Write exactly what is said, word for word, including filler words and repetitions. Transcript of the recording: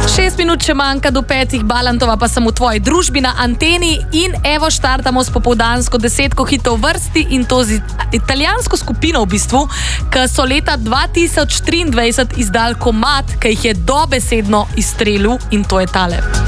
Šest minut še manjka do petih, Balantova pa sem v tvoji družbi na Anteni in evo štartamo s popoldansko desetko hitov vrsti in to z italijansko skupino v bistvu, ki so leta dva tisoč triindvajset izdali komad, ki jih je dobesedno izstrelil in to je tale.